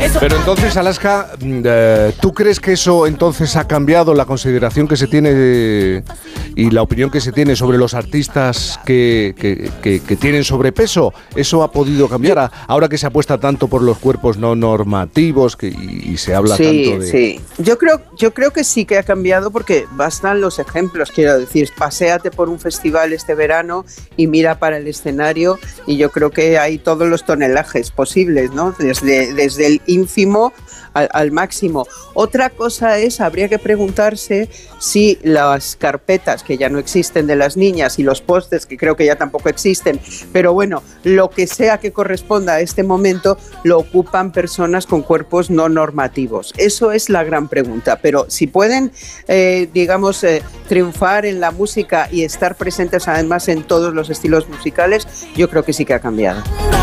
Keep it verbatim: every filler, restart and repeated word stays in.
Pero entonces, Alaska, eh, ¿tú crees que eso entonces ha cambiado la consideración que se tiene de, y la opinión que se tiene sobre los artistas que, que, que, que tienen sobrepeso? ¿Eso ha podido cambiar a, ahora que se apuesta tanto por los cuerpos no normativos que, y, y se habla sí, tanto de...? Sí, yo creo, yo creo que sí que ha cambiado porque bastan los ejemplos, quiero decir, paséate por un festival este verano y mira para el escenario y yo creo que hay todos los tonelajes posibles, ¿no? Desde, desde el ínfimo al, al máximo. Otra cosa es, habría que preguntarse si las carpetas que ya no existen de las niñas y los postes que creo que ya tampoco existen, pero bueno, lo que sea que corresponda a este momento lo ocupan personas con cuerpos no normativos. Eso es la gran pregunta, pero si pueden, eh, digamos, eh, triunfar en la música y estar presentes además en todos los estilos musicales, yo creo que sí que ha cambiado.